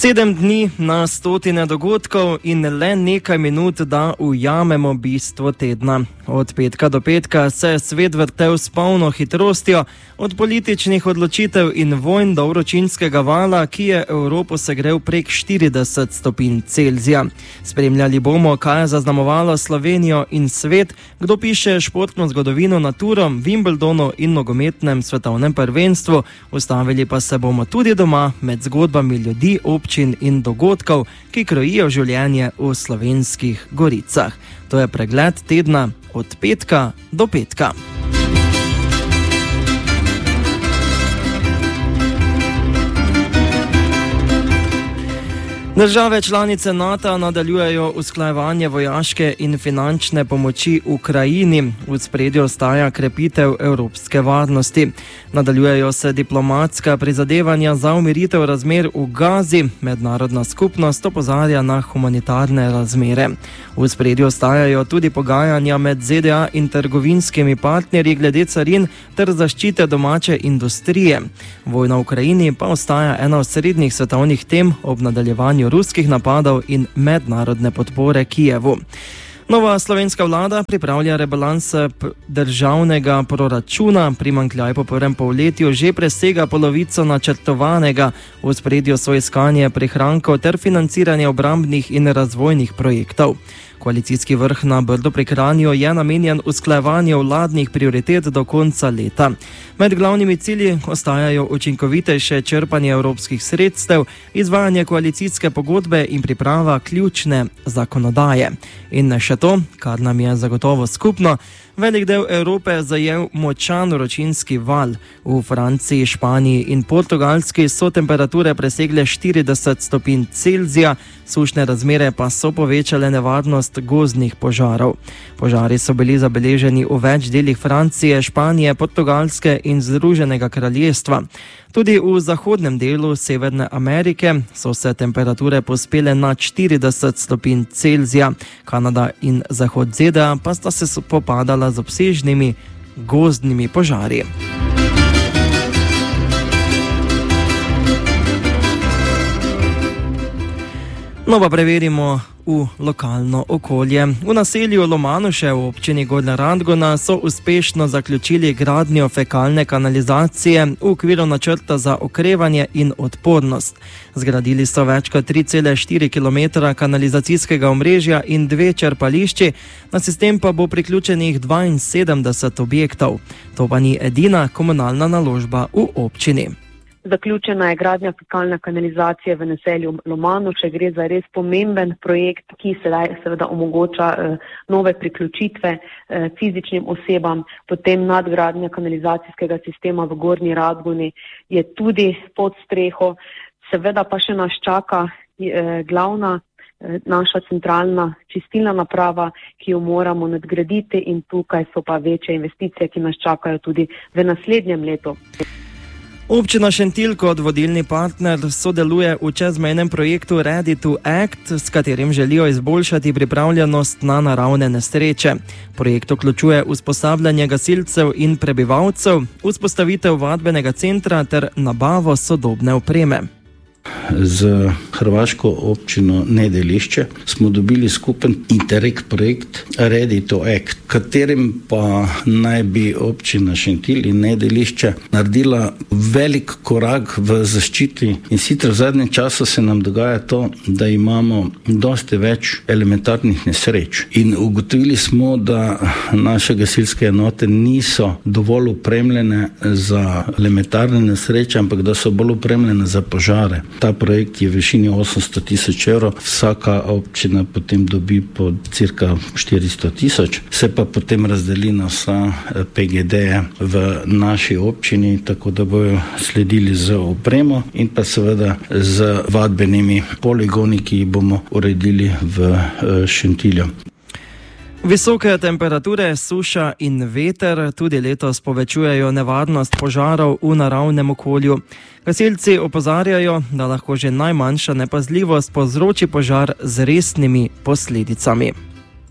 7 dni na stotine dogodkov in le nekaj minut, da ujamemo bistvo tedna. Od petka do petka se je svet vrtel s polno hitrostjo, od političnih odločitev in vojn do vročinskega vala, ki je Evropo segrel prek 40 stopinj Celzija. Spremljali bomo, kaj je zaznamovalo Slovenijo in svet, kdo piše športno zgodovino na Turu, Wimbledonu in nogometnem svetovnem prvenstvu. Ustavili pa se bomo tudi doma med zgodbami ljudi, občin in dogodkov, ki krojijo življenje v Slovenskih goricah. To je pregled tedna od petka do petka. Države članice NATO nadaljujejo usklajevanje vojaške in finančne pomoči Ukrajini. V ospredju ostaja krepitev evropske varnosti. Nadaljujejo se diplomatska prizadevanja za umiritev razmer v Gazi. Mednarodna skupnost opozarja na humanitarne razmere. V ospredju ostajajo tudi pogajanja med ZDA in trgovinskimi partnerji glede carin ter zaščite domače industrije. Vojna v Ukrajini pa ostaja ena od srednjih svetovnih tem ob nadaljevanju ruskih napadov in mednarodne podpore Kijevu. Nova slovenska vlada pripravlja rebalans državnega proračuna. Primanjkljaj po prvem polletju že presega polovico načrtovanega. V ospredju so iskanje prihrankov ter financiranje obrambnih in razvojnih projektov. Koalicijski vrh na Brdu pri Kranju je namenjen usklajevanju vladnih prioritet do konca leta. Med glavnimi cilji ostajajo učinkovitejše črpanje evropskih sredstev, izvajanje koalicijske pogodbe in priprava ključne zakonodaje. In še to, kar nam je zagotovo skupno, velik del Evrope zajel močan vročinski val. V Franciji, Španiji in Portugalski so temperature presegle 40 stopinj Celzija, sušne razmere pa so povečale nevarnost gozdnih požarov. Požari so bili zabeleženi v več delih Francije, Španije, Portugalske in Združenega kraljestva. Tudi v zahodnem delu Severne Amerike so se temperature povzpele na 40 stopinj Celzija. Kanada in zahod ZDA pa sta se spopadala z obsežnimi gozdnimi požari. No pa preverimo v lokalno okolje. V naselju Lomanuše v občini Gornja Radgona so uspešno zaključili gradnjo fekalne kanalizacije v okviru načrta za okrevanje in odpornost. Zgradili so več kot 3,4 km kanalizacijskega omrežja in 2 črpališči, na sistem pa bo priključenih 72 objektov. To pa ni edina komunalna naložba v občini. Zaključena je gradnja fekalne kanalizacije v naselju Lomanuše. Gre za res pomemben projekt, ki sedaj seveda omogoča nove priključitve fizičnim osebam. Potem nadgradnja kanalizacijskega sistema v Gornji Radgoni je tudi pod streho. Seveda pa še nas čaka glavna naša centralna čistilna naprava, ki jo moramo nadgraditi, in tukaj so pa večje investicije, ki nas čakajo tudi v naslednjem letu. Občina Šentilj kot vodilni partner sodeluje v čezmejnem projektu Ready to Act, s katerim želijo izboljšati pripravljenost na naravne nesreče. Projekt vključuje usposabljanje gasilcev in prebivalcev, vzpostavitev vadbenega centra ter nabavo sodobne opreme. Z hrvaško občino Nedelišče smo dobili skupen Interreg projekt Ready to Act, katerim pa naj bi občina Šentilj in Nedelišče naredila velik korak v zaščiti. In sicer v zadnjem času se nam dogaja to, da imamo dosti več elementarnih nesreč. In ugotovili smo, da naše gasilske enote niso dovolj opremljene za elementarne nesreče, ampak da so bolj opremljene za požare. Ta projekt je v višini 800 000 evrov, vsaka občina potem dobi po cirka 400 000, se pa potem razdeli na vsa PGD-je v naši občini, tako da bojo sledili z opremo in pa seveda z vadbenimi poligoni, ki jih bomo uredili v Šentilju. Visoke temperature, suša in veter tudi letos povečujejo nevarnost požarov v naravnem okolju. Gasilci opozarjajo, da lahko že najmanjša nepazljivost povzroči požar z resnimi posledicami.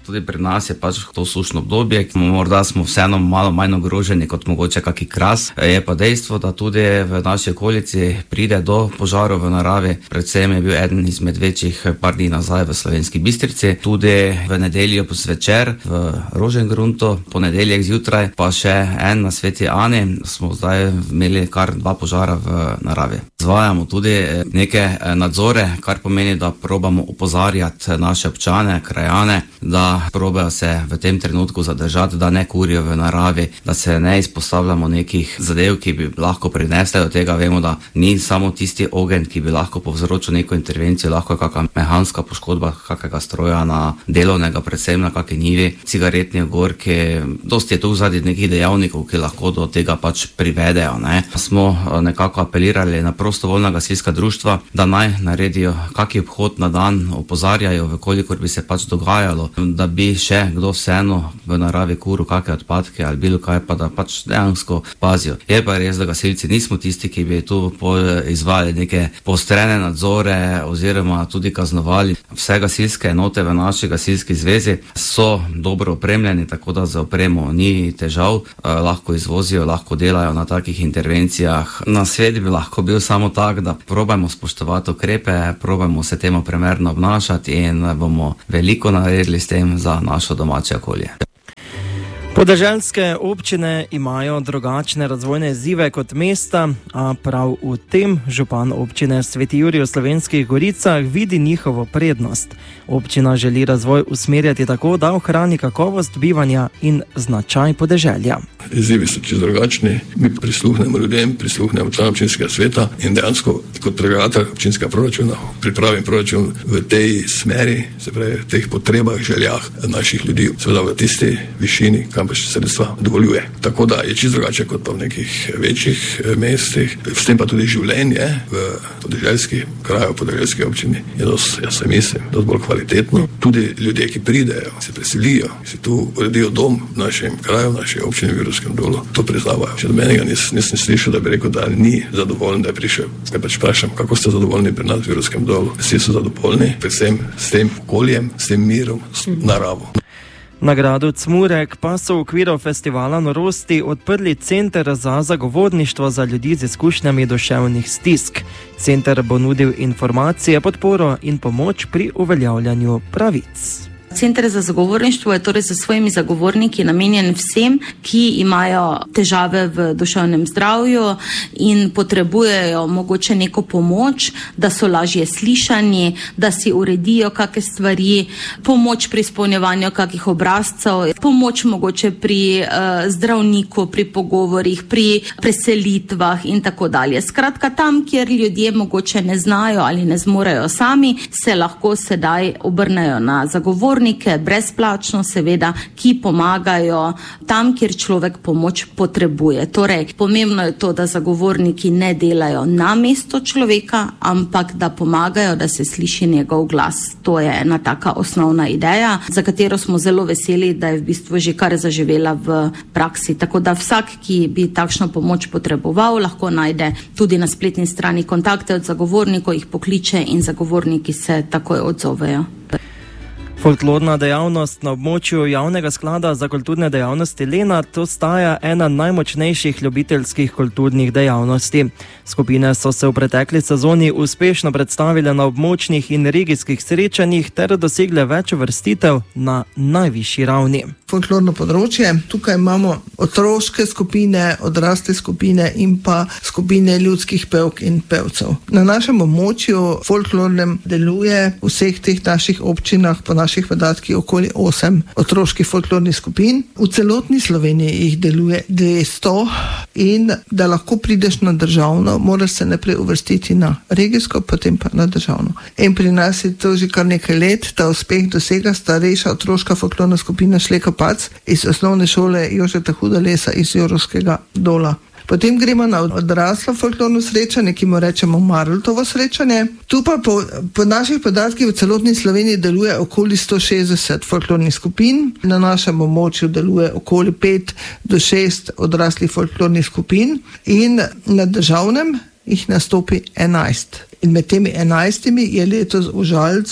Tudi pri nas je pač to sušno obdobje, morda smo vseeno malo manj ogroženi kot mogoče kaki Kras. Je pa dejstvo, da tudi v naši okolici pride do požarov v naravi. Predvsem je bil eden izmed večjih par dni nazaj v Slovenski Bistrici. Tudi v nedeljo zvečer v Rožengruntu, ponedeljek zjutraj, pa še en na Sveti Ani, smo zdaj imeli kar 2 požara v naravi. Izvajamo tudi neke nadzore, kar pomeni, da probamo opozarjati naše občane, krajane, da probajo se v tem trenutku zadržati, da ne kurijo v naravi, da se ne izpostavljamo nekih zadev, ki bi lahko prinesle do tega. Vemo, da ni samo tisti ogenj, ki bi lahko povzročil neko intervencijo, lahko je kakšna mehanska poškodba kakega stroja na delovnega, predvsem na kakšni njivi, cigaretni ogorki. Dosti je tu zadnjih nekih dejavnikov, ki lahko do tega pač privedejo. Smo nekako apelirali na prostovoljna gasilska društva, da naj naredijo kaki obhod na dan, opozarjajo, vkolikor bi se pač dogajalo, da bi še kdo vseeno v naravi kuril kakšne odpadke ali bilo kaj, pa da pač dejansko pazijo. Je pa res, da gasilci nismo tisti, ki bi tu izvajali neke poostrene nadzore oziroma tudi kaznovali. Vse gasilske enote v naši gasilski zvezi so dobro opremljeni, tako da za opremo ni težav, lahko izvozijo, lahko delajo na takih intervencijah. Na svet bi lahko bil samo tak, da probajmo spoštovati ukrepe, probajmo se temu primerno obnašati in bomo veliko naredili s tem za našo domače okolje. Podeželske občine imajo drugačne razvojne izzive kot mesta, a prav v tem župan občine Sveti Jurij v Slovenskih Goricah vidi njihovo prednost. Občina želi razvoj usmerjati tako, da ohrani kakovost bivanja in značaj podeželja. Izzivi so čisto drugačni. Mi prisluhnemo ljudem, prisluhnemo članom občinskega sveta in dejansko kot predlagatelj občinskega proračuna pripravim proračun v tej smeri, se pravi v teh potrebah, željah naših ljudi, seveda v tisti višini, kam pa še sredstva dovoljuje. Tako da je čisto drugače kot pa v nekih večjih mestih. S tem pa tudi življenje v podeželski kraju, podeželski občini je dosti, jaz se mislim, dosti bolj kvalitetno. Tudi ljudje, ki pridejo, se preselijo, si tu uredijo dom v našem kraju, v naši občini v Jurovskem Dolu, to priznavajo. Še do menega nisem slišal, da bi rekel, da ni zadovoljen, da je prišel. Kaj pač vprašam, kako ste zadovoljni pri nas v Jurovskem Dolu? Vsi so zadovoljni, predvsem s tem okoljem, s tem mirom, s naravo. Na gradu Cmurek pa so v okviru festivala Norosti odprli center za zagovorništvo za ljudi z izkušnjami duševnih stisk. Center bo nudil informacije, podporo in pomoč pri uveljavljanju pravic. Center za zagovorništvo je torej za svojimi zagovorniki namenjen vsem, ki imajo težave v duševnem zdravju in potrebujejo mogoče neko pomoč, da so lažje slišani, da si uredijo kakšne stvari, pomoč pri izpolnjevanju kakih obrazcev, pomoč mogoče pri zdravniku, pri pogovorih, pri preselitvah in tako dalje. Skratka, tam, kjer ljudje mogoče ne znajo ali ne zmorejo sami, se lahko sedaj obrnejo na zagovornike, brezplačno seveda, ki pomagajo tam, kjer človek pomoč potrebuje. Torej, pomembno je to, da zagovorniki ne delajo na mesto človeka, ampak da pomagajo, da se sliši njegov glas. To je ena taka osnovna ideja, za katero smo zelo veseli, da je v bistvu že kar zaživela v praksi. Tako da vsak, ki bi takšno pomoč potreboval, lahko najde tudi na spletni strani kontakte od zagovornikov, jih pokliče in zagovorniki se takoj odzovejo. Folklorna dejavnost na območju javnega sklada za kulturne dejavnosti Lenart ostaja ena najmočnejših ljubiteljskih kulturnih dejavnosti. Skupine so se v pretekli sezoni uspešno predstavile na območnih in regijskih srečanjih ter dosegle več uvrstitev na najvišji ravni. Folklorno področje, tukaj imamo otroške skupine, odrasle skupine in pa skupine ljudskih pevk in pevcev. Na našem območju folklornem deluje v vseh teh naših občinah po naših podatkih okoli 8 otroških folklornih skupin. V celotni Sloveniji jih deluje 200 in da lahko prideš na državno, moraš se najprej uvrstiti na regijsko, potem pa na državno. In pri nas je to že kar nekaj let, ta uspeh dosega starejša otroška folklorna skupina Šleka Pac iz osnovne šole Jožeta Hudalesa iz Jurovskega Dola. Potem gremo na odraslo folklorno srečanje, ki mu rečemo Marltovo srečanje. Tu pa po naših podatkih v celotni Sloveniji deluje okoli 160 folklornih skupin. Na našem območju deluje okoli 5 do 6 odraslih folklornih skupin in na državnem jih nastopi 11. In med temi 11 je letos v Žalcu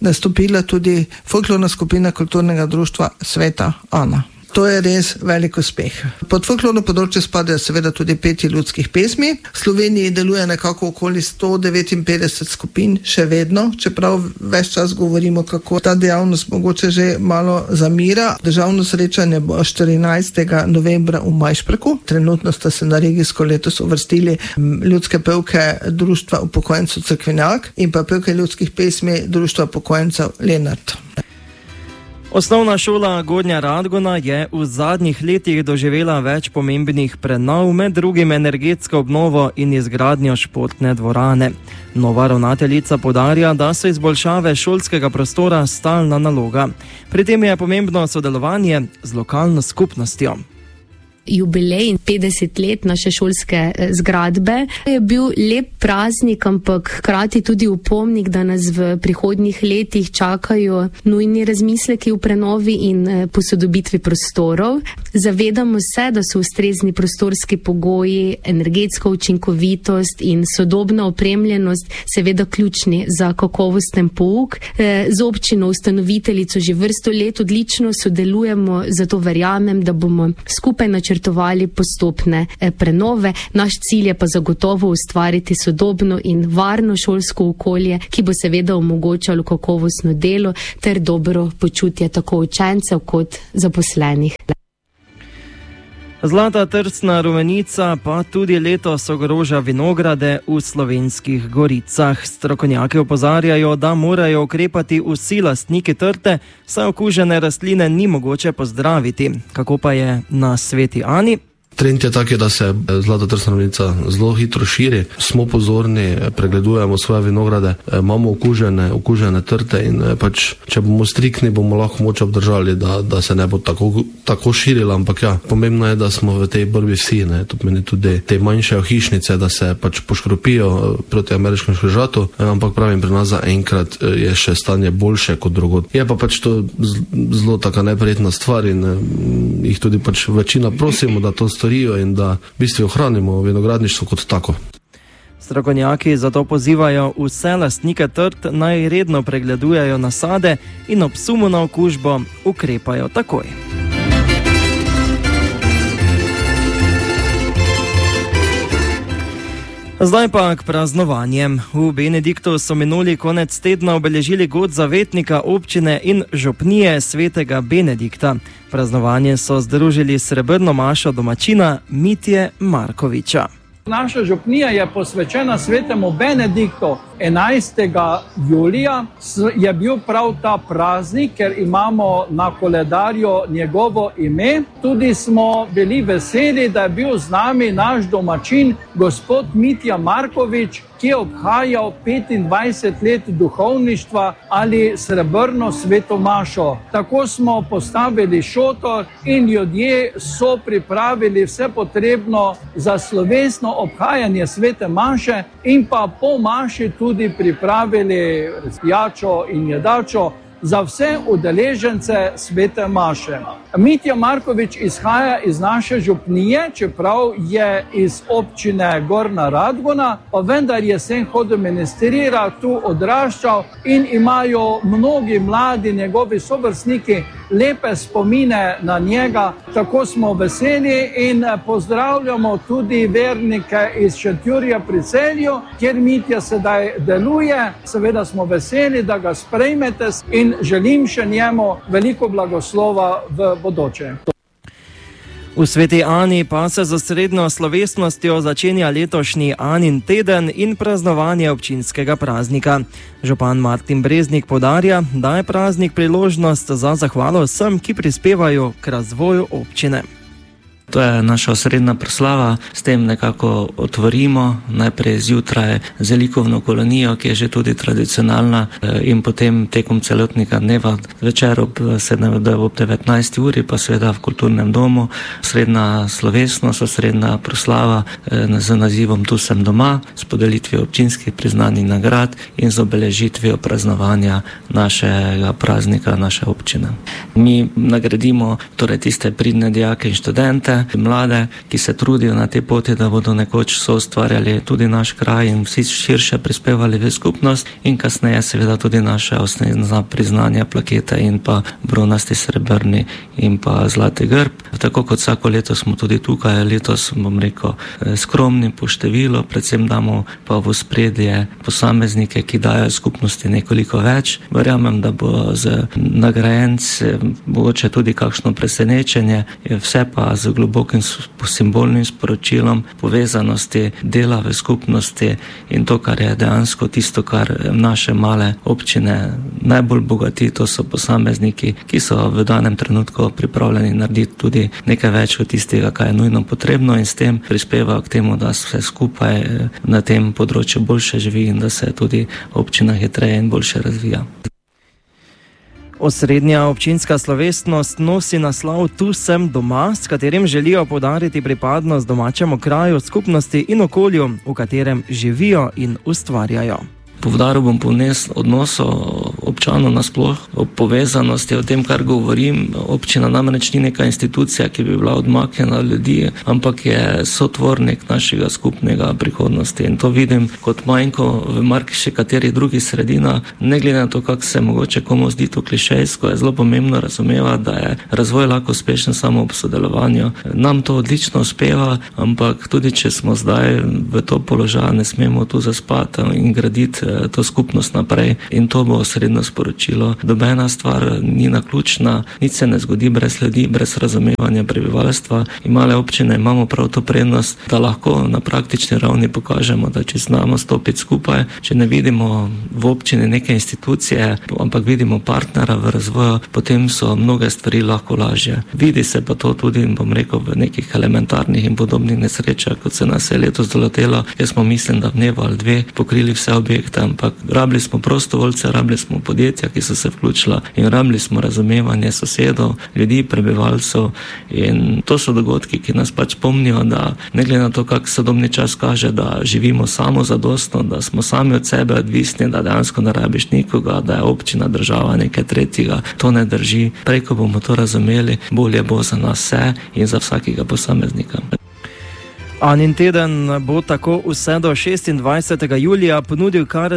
nastopila tudi folklorna skupina kulturnega društva Sveta Ana. To je res velik uspeh. Pod folklorno področje spadajo seveda tudi petje ljudskih pesmi. V Sloveniji deluje nekako okoli 159 skupin, še vedno, čeprav ves čas govorimo, kako ta dejavnost mogoče že malo zamira. Državno srečanje bo 14. novembra v Majšperku. Trenutno sta se na regijsko letos uvrstili ljudske pevke Društva upokojencev Cerkvenjak in pa pevke ljudskih pesmi Društva upokojencev Lenart. Osnovna šola Gornja Radgona je v zadnjih letih doživela več pomembnih prenov, med drugim energetsko obnovo in izgradnjo športne dvorane. Nova ravnateljica poudarja, da so izboljšave šolskega prostora stalna naloga. Pri tem je pomembno sodelovanje z lokalno skupnostjo. Jubilej 50 let naše šolske zgradbe je bil lep praznik, ampak hkrati tudi opomnik, da nas v prihodnjih letih čakajo nujni razmisleki v prenovi in posodobitvi prostorov. Zavedamo se, da so ustrezni prostorski pogoji, energetska učinkovitost in sodobna opremljenost seveda ključni za kakovosten pouk. Z občino ustanoviteljico že vrsto let odlično sodelujemo, zato verjamem, da bomo skupaj načrtovali postopne prenove. Naš cilj je pa zagotovo ustvariti sodobno in varno šolsko okolje, ki bo seveda omogočalo kakovostno delo ter dobro počutje tako učencev kot zaposlenih. Zlata trsna rumenica pa tudi letos ogroža vinograde v Slovenskih goricah. Strokovnjaki opozarjajo, da morajo ukrepati vsi lastniki trte, saj okužene rastline ni mogoče pozdraviti. Kako pa je na Sveti Ani? Trend je tak, da se zlata trsna rumenica zelo hitro širi. Smo pozorni, pregledujemo svoje vinograde, imamo okužene trte in če bomo striktni, bomo lahko moč obdržali, da se ne bo tako širila, ampak ja, pomembno je, da smo v tej borbi vsi, to pomeni tudi te manjše ohišnice, da se poškropijo proti ameriškem škrižatu, ampak pravim, pri nas zaenkrat je še stanje boljše kot drugod. Je pa to zelo taka neprijetna stvar in jih tudi večina prosimo, da to storijo in da v bistvu ohranimo vinogradništvo kot tako. Strokovnjaki zato pozivajo vse lastnike trt, naj redno pregledujejo nasade in ob sumu na okužbo ukrepajo takoj. Zdaj pa k praznovanjem. V Benediktu so minuli konec tedna obeležili god zavetnika občine in župnije svetega Benedikta. Praznovanje so združili s srebrno mašo domačina Mitje Markoviča. Naša župnija je posvečena svetemu Benediktu. 11. julija je bil prav ta praznik, ker imamo na koledarju njegovo ime. Tudi smo bili veseli, da je bil z nami naš domačin, gospod Mitja Markovič, ki je obhajal 25 let duhovništva ali srebrno sveto mašo. Tako smo postavili šotor in ljudje so pripravili vse potrebno za slovesno obhajanje svete maše in pa po maši tudi pripravili pijačo in jedačo za vse udeležence svete maše. Mitja Markovič izhaja iz naše župnije, čeprav je iz občine Gornja Radgona, pa vendar je sem hodil ministrirati, tu odraščal in imajo mnogi mladi njegovi sovrstniki lepe spomine na njega. Tako smo veseli in pozdravljamo tudi vernike iz Šentjurja pri Celju, kjer Mitja sedaj deluje. Seveda smo veseli, da ga sprejmete in želim še njemu veliko blagoslova v bodoče. V Sveti Ani pa se z osrednjo slovesnostjo začenja letošnji Anin teden in praznovanje občinskega praznika. Župan Martin Breznik poudarja, da je praznik priložnost za zahvalo vsem, ki prispevajo k razvoju občine. To je naša osrednja proslava, s tem nekako otvorimo najprej zjutraj z likovno kolonijo, ki je že tudi tradicionalna, in potem tekom celotnega dneva večer ob 19. uri pa seveda v kulturnem domu osrednja slovesnost, osrednja proslava z nazivom Tu sem doma, s podelitvijo občinskih priznanj in nagrad in z obeležitvijo praznovanja našega praznika, naše občine. Mi nagradimo torej tiste pridne dijake in študente, talente, mlade, ki se trudijo na tej poti, da bodo nekoč soustvarjali tudi naš kraj in vsi širše prispevali v skupnost in kasneje seveda tudi naše osnovna priznanja, plakete in pa bronasti, srebrni in pa zlati grb. Tako kot vsako leto smo tudi tukaj, letos bom rekel skromni po številu, predvsem damo pa v ospredje posameznike, ki dajo skupnosti nekoliko več. Verjamem, da bo z nagrajenci mogoče tudi kakšno presenečenje, vse pa z globokim simbolnim sporočilom povezanosti dela v skupnosti in to, kar je dejansko tisto, kar naše male občine najbolj bogati, to so posamezniki, ki so v danem trenutku pripravljeni narediti tudi nekaj več od tistega, kaj je nujno potrebno in s tem prispeva k temu, da se skupaj na tem področju boljše živi in da se tudi občina hitreje in boljše razvija. Osrednja občinska slovesnost nosi naslov Tu sem doma, s katerim želijo poudariti pripadnost domačemu kraju, skupnosti in okolju, v katerem živijo in ustvarjajo. Poudaril bom odnosov občanov nasploh, o povezanosti, o tem, kar govorim. Občina namreč ni neka institucija, ki bi bila odmaknjena od ljudi, ampak je sotvornik našega skupnega prihodnosti. In to vidim kot manjko v marsikateri drugi sredina. Ne glede na to, kako se mogoče komu zdi to klišejsko, je zelo pomembno razumevati, da je razvoj lahko uspešen samo ob sodelovanju. Nam to odlično uspeva, ampak tudi če smo zdaj v to položaju, ne smemo tu zaspati in graditi to skupnost naprej in to bo osrednjo sporočilo. Dobena stvar ni naključna, nič se ne zgodi brez ljudi, brez razumevanja prebivalstva. In male občine imamo prav to prednost, da lahko na praktični ravni pokažemo, da če znamo stopiti skupaj, če ne vidimo v občini neke institucije, ampak vidimo partnera v razvoju, potem so mnoge stvari lahko lažje. Vidi se pa to tudi, bom rekel, v nekih elementarnih in podobnih nesrečah, kot se nas je letos doletelo. Jaz mislim, da v dnevu ali dve pokrili vse objekte, ampak rabili smo prostovoljce, rabili smo podjetja, ki so se vključila in rabili smo razumevanje sosedov, ljudi, prebivalcev in to so dogodki, ki nas pač pomnijo, da ne glede na to, kak sodobni čas kaže, da živimo samozadostno, da smo sami od sebe odvisni, da dejansko ne rabiš nikoga, da je občina, država nekaj tretjega. To ne drži. Prej, ko bomo to razumeli, bolje bo za nas vse in za vsakega posameznika. Anin teden bo tako vse do 26. julija ponudil kar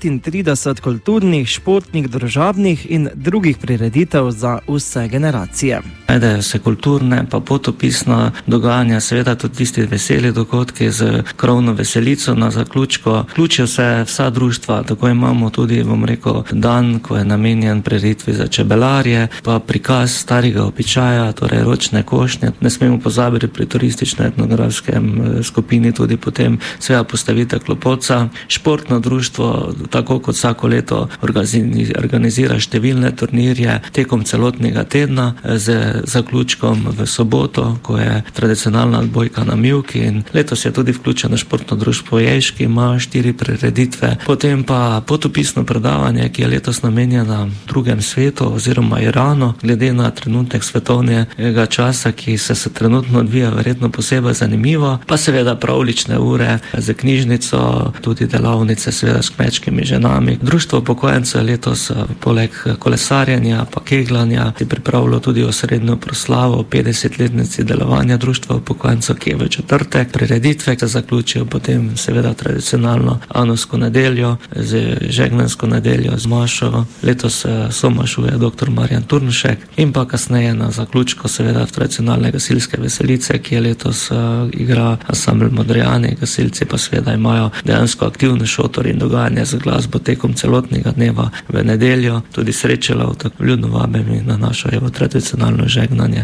39 kulturnih, športnih, družabnih in drugih prireditev za vse generacije. Najdejo se kulturne pa potopisna dogajanja, seveda tudi tisti veseli dogodki z krovno veselico na zaključku. Vključijo se vsa društva, tako imamo tudi, bom rekel, dan, ko je namenjen prireditvi za čebelarje, pa prikaz starega običaja, torej ročne košnje. Ne smemo pozabiti pri turistično-etnografskem skupini tudi potem seveda postavitev klopotca. Športno društvo, tako kot vsako leto, organizira številne turnirje tekom celotnega tedna z zaključkom v soboto, ko je tradicionalna odbojka na mivki in letos je tudi vključeno športno društvo Jež, ki ima 4 prireditve. Potem pa potopisno predavanje, ki je letos namenjeno drugem svetu oziroma Iranu, glede na trenutek svetovnega časa, ki se trenutno odvija, verjetno posebej zanimivo. Pa seveda pravlične ure z knjižnico, tudi delavnice seveda s kmečkimi ženami. Društvo upokojencev letos poleg kolesarjenja pa kegljanja je pripravilo tudi osrednjo proslavo 50-letnici delovanja Društva upokojencev, ki je v četrtek. Prireditve se zaključijo potem seveda tradicionalno Anovsko nedeljo z žegnansko nedeljo z mašo. Letos somašuje dr. Marjan Turnšek in pa kasneje na zaključku seveda tradicionalne gasilske veselice, ki je letos igra ansambl Modrijani. Gasilci pa seveda imajo dejansko aktivni šotor in dogajanje z glasbo tekom celotnega dneva v nedeljo. Tudi srečala, tako ljudno vabim na našo tradicionalno žegnanje.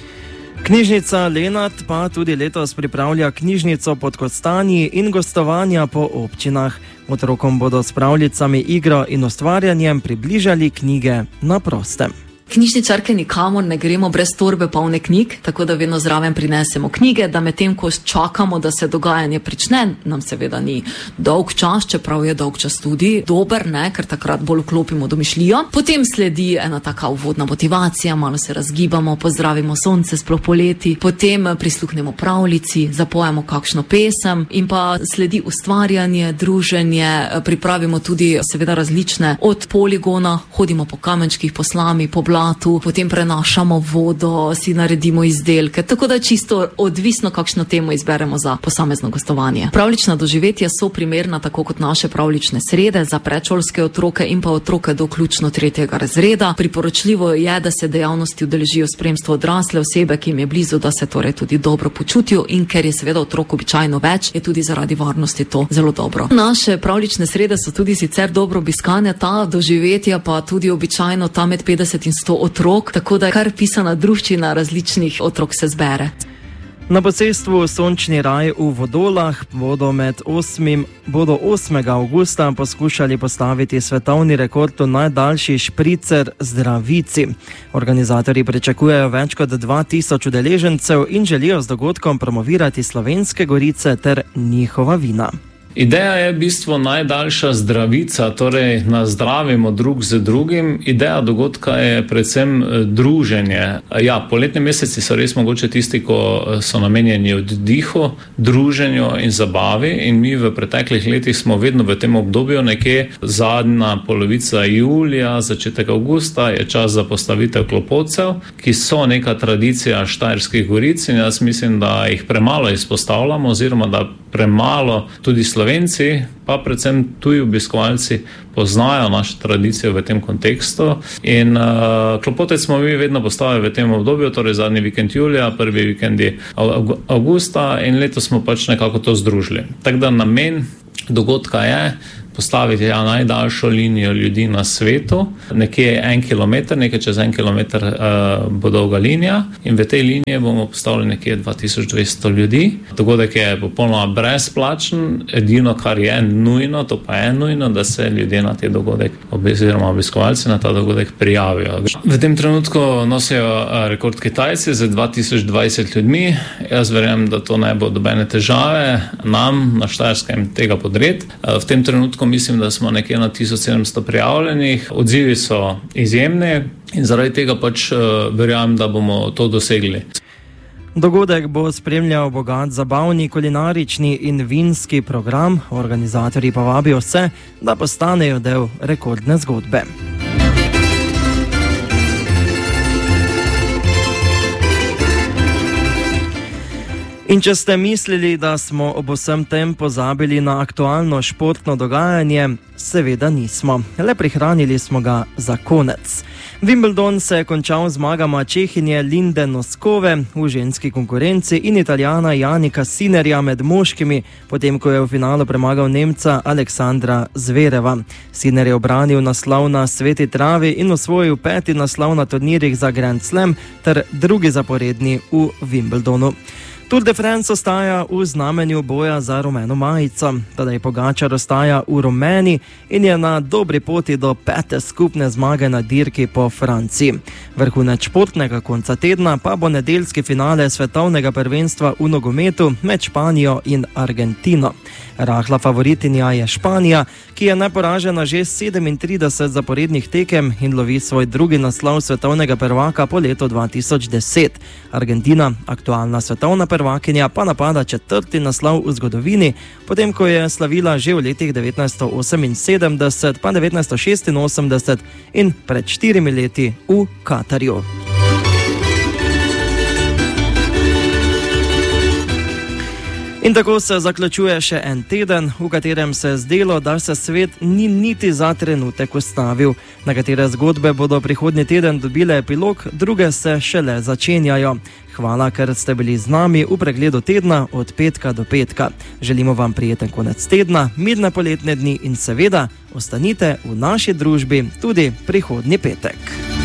Knjižnica Lenart pa tudi letos pripravlja knjižnico pod Kostanji in gostovanja po občinah. Otrokom bodo s pravljicami, igro in ustvarjanjem približali knjige na prostem. Knjižničarke nikamor ne gremo brez torbe polne knjig, tako da vedno zraven prinesemo knjige, da medtem, ko čakamo, da se dogajanje prične, nam seveda ni dolg čas, čeprav je dolg čas tudi dober, ne, ker takrat bolj vklopimo domišljijo. Potem sledi ena taka uvodna motivacija, malo se razgibamo, pozdravimo sonce, sploh poleti, potem prisluhnemo pravljici, zapojemo kakšno pesem in pa sledi ustvarjanje, druženje, pripravimo tudi seveda različne od poligona, hodimo po kamenčkih, po slami, po blatu, potem prenašamo vodo, si naredimo izdelke, tako da čisto odvisno, kakšno temo izberemo za posamezno gostovanje. Pravljična doživetja so primerna tako kot naše pravljične srede za predšolske otroke in pa otroke do vključno 3. razreda. Priporočljivo je, da se dejavnosti udeležijo spremstvo odrasle osebe, ki jim je blizu, da se torej tudi dobro počutijo, in ker je seveda otrok običajno več, je tudi zaradi varnosti to zelo dobro. Naše pravljične srede so tudi sicer dobro obiskane, ta doživetja pa tudi običajno tam med 50 in 100 otrok, tako da je kar pisana druščina različnih otrok se zbere. Na posestvu Sončni raj v Vodolah bodo 8. avgusta poskušali postaviti svetovni rekord v najdaljši špricer zdravici. Organizatorji pričakujejo več kot 2000 udeležencev in želijo z dogodkom promovirati slovenske gorice ter njihova vina. Ideja je v bistvu najdaljša zdravica, torej nazdravimo drug z drugim. Ideja dogodka je predvsem druženje. Ja, poletni meseci so res mogoče tisti, ko so namenjeni oddihu, druženju in zabavi, in mi v preteklih letih smo vedno v tem obdobju nekje zadnja polovica julija, začetek avgusta je čas za postavitev klopotcev, ki so neka tradicija Štajerskih goric, in jaz mislim, da jih premalo izpostavljamo, oziroma da premalo tudi Slovenci, pa predvsem tuji obiskovalci poznajo našo tradicijo v tem kontekstu. In klopotec smo mi vedno postavili v tem obdobju, torej zadnji vikend julija, prvi vikendi avgusta, in letos smo pač nekako to združili. Tako da namen dogodka je postaviti najdaljšo linijo ljudi na svetu, nekje 1 kilometer, nekaj čez 1 kilometer bo dolga linija, in v tej liniji bomo postavili nekje 2200 ljudi. Dogodek je popolnoma brezplačen, edino kar je nujno, to pa je nujno, da se ljudje na te dogodek, oziroma obiskovalci na ta dogodek prijavijo. V tem trenutku nosijo rekord Kitajci z 2020 ljudmi. Jaz verjamem, da to ne bo dobene težave nam na Štajerskem tega podred. V tem trenutku mislim, da smo nekje na 1700 prijavljenih. Odzivi so izjemni in zaradi tega pač verjamem, da bomo to dosegli. Dogodek bo spremljal bogat zabavni, kulinarični in vinski program. Organizatorji pa vabijo vse, da postanejo del rekordne zgodbe. In če ste mislili, da smo ob vsem tem pozabili na aktualno športno dogajanje, seveda nismo. Le prihranili smo ga za konec. Wimbledon se je končal z zmagama Čehinje Linde Noskove v ženski konkurenci in Italijana Janika Sinnerja med moškimi, potem ko je v finalu premagal Nemca Aleksandra Zvereva. Sinner je obranil naslov na sveti travi in osvojil 5. naslov na turnirjih za Grand Slam ter 2. zaporedni v Wimbledonu. Tour de France ostaja v znamenju boja za rumeno majico. Tadej Pogačar ostaja v rumeni in je na dobri poti do 5. skupne zmage na dirki po Franciji. Vrhunec športnega konca tedna pa bo nedeljski finale svetovnega prvenstva v nogometu med Španijo in Argentino. Rahla favoritinja je Španija, ki je neporažena že 37 zaporednih tekem in lovi svoj 2. naslov svetovnega prvaka po letu 2010. Argentina, aktualna svetovna prvakinja, pa napada 4. naslov v zgodovini, potem ko je slavila že v letih 1978 pa 1986 in pred 4 leti v Katarju. In tako se zaključuje še en teden, v katerem se je zdelo, da se svet ni niti za trenutek ustavil. Nekatere zgodbe bodo prihodnji teden dobile epilog, druge se šele začenjajo. Hvala, ker ste bili z nami v pregledu tedna od petka do petka. Želimo vam prijeten konec tedna, mirne poletne dni in seveda ostanite v naši družbi tudi prihodnji petek.